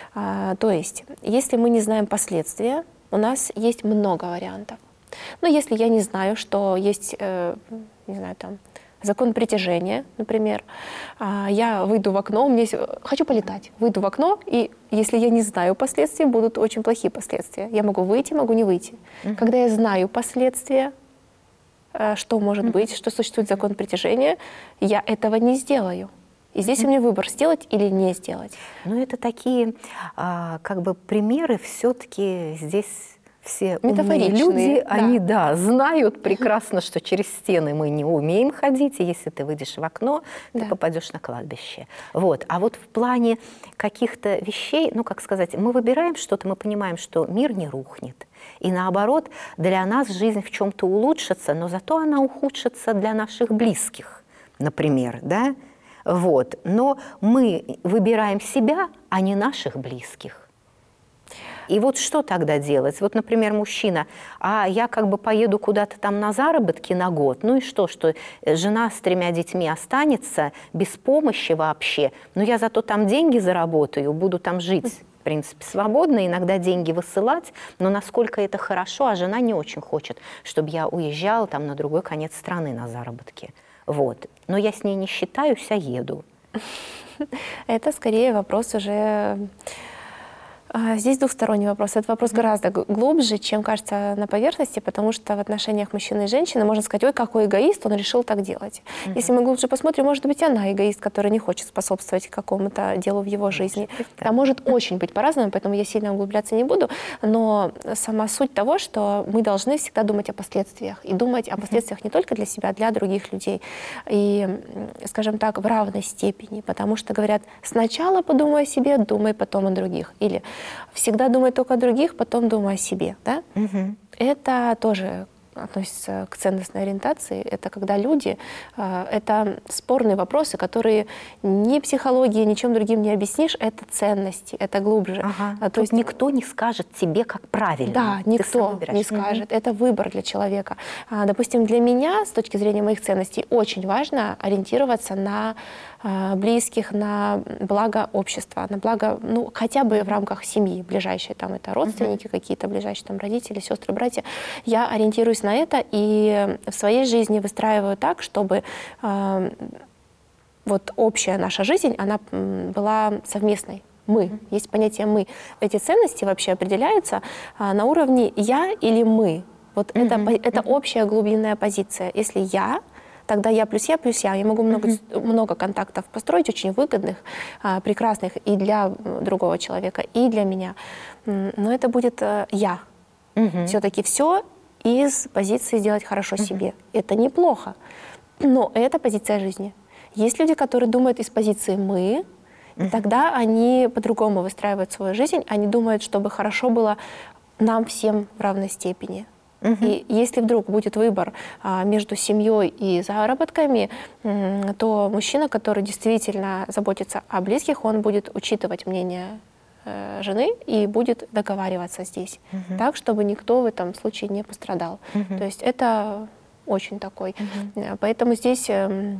То есть, если мы не знаем последствия, у нас есть много вариантов. Но если я не знаю, что есть, не знаю, там, закон притяжения, например, я выйду в окно, хочу полетать, выйду в окно, и если я не знаю последствий, будут очень плохие последствия. Я могу выйти, могу не выйти. Когда я знаю последствия, что может быть, что существует закон притяжения, я этого не сделаю. И здесь у меня выбор, сделать или не сделать. Ну, это такие, как бы, примеры все-таки здесь все умные люди, да. они, знают прекрасно, что через стены мы не умеем ходить, и если ты выйдешь в окно, ты попадешь на кладбище. Вот. А вот в плане каких-то вещей, ну, как сказать, мы выбираем что-то, мы понимаем, что мир не рухнет. И наоборот, для нас жизнь в чем-то улучшится, но зато она ухудшится для наших близких, например, да? Вот. Но мы выбираем себя, а не наших близких. И вот что тогда делать? Вот, например, мужчина, я как бы поеду куда-то там на заработки на год, ну и что жена с 3 детьми останется без помощи вообще, но я зато там деньги заработаю, буду там жить, в принципе, свободно, иногда деньги высылать, но насколько это хорошо, а жена не очень хочет, чтобы я уезжала там на другой конец страны на заработки. Вот. Но я с ней не считаюсь, а еду. Это скорее вопрос уже... Здесь двухсторонний вопрос. Этот вопрос гораздо глубже, чем кажется на поверхности, потому что в отношениях мужчины и женщины можно сказать, ой, какой эгоист, он решил так делать. Если мы глубже посмотрим, может быть, она эгоист, который не хочет способствовать какому-то делу в его жизни. Это может очень быть по-разному, поэтому я сильно углубляться не буду, но сама суть того, что мы должны всегда думать о последствиях, и думать о последствиях не только для себя, а для других людей. И, скажем так, в равной степени, потому что говорят, сначала подумай о себе, думай потом о других. Или всегда думай только о других, потом думай о себе. Да? Это тоже относится к ценностной ориентации. Это когда люди... Это спорные вопросы, которые ни психологией, ничем другим не объяснишь. Это ценности, это глубже. То есть никто не скажет тебе, как правильно. Да, никто не скажет. Это выбор для человека. Допустим, для меня, с точки зрения моих ценностей, очень важно ориентироваться на близких, на благо общества, на благо, ну, хотя бы в рамках семьи ближайшие, там это родственники какие-то, ближайшие там родители, сестры, братья. Я ориентируюсь на это и в своей жизни выстраиваю так, чтобы вот общая наша жизнь, она была совместной. Мы. Есть понятие «мы». Эти ценности вообще определяются на уровне «я» или «мы». Вот это общая глубинная позиция. Если «я», тогда я плюс я плюс я. Я могу много контактов построить, очень выгодных, прекрасных и для другого человека, и для меня. Но это будет «я». Все-таки все из позиции «сделать хорошо себе». Это неплохо, но это позиция жизни. Есть люди, которые думают из позиции «мы», и тогда они по-другому выстраивают свою жизнь. Они думают, чтобы хорошо было нам всем в равной степени. И если вдруг будет выбор между семьей и заработками, то мужчина, который действительно заботится о близких, он будет учитывать мнение жены и будет договариваться здесь, так, чтобы никто в этом случае не пострадал. То есть это очень такой. Поэтому здесь...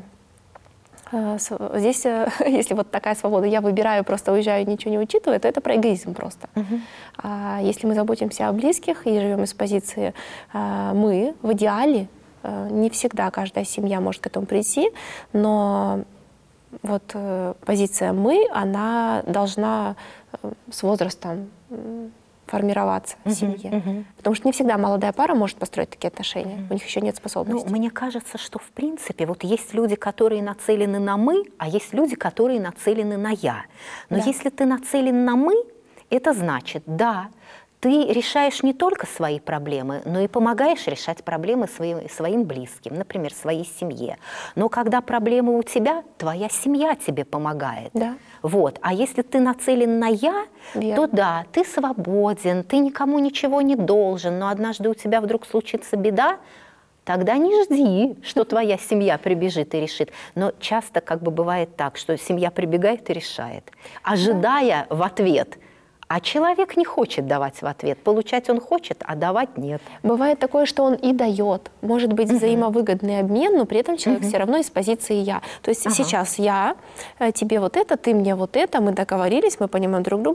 Здесь, если вот такая свобода, я выбираю, просто уезжаю, ничего не учитывая, то это про эгоизм просто. А если мы заботимся о близких и живем из позиции «мы», в идеале, не всегда каждая семья может к этому прийти, но вот позиция «мы», она должна с возрастом формироваться в семье. Потому что не всегда молодая пара может построить такие отношения. У них еще нет способностей. Ну, мне кажется, что в принципе вот есть люди, которые нацелены на «мы», а есть люди, которые нацелены на «я». Но если ты нацелен на «мы», это значит, да, ты решаешь не только свои проблемы, но и помогаешь решать проблемы своим близким, например, своей семье. Но когда проблемы у тебя, твоя семья тебе помогает. Вот. А если ты нацелен на «я», то да, ты свободен, ты никому ничего не должен, но однажды у тебя вдруг случится беда, тогда не жди, что твоя семья прибежит и решит. Но часто как бы бывает так, что семья прибегает и решает, ожидая в ответ. А человек не хочет давать в ответ. Получать он хочет, а давать нет. Бывает такое, что он и дает. Может быть взаимовыгодный обмен, но при этом человек все равно из позиции «я». То есть сейчас я тебе вот это, ты мне вот это, мы договорились, мы понимаем друг друга,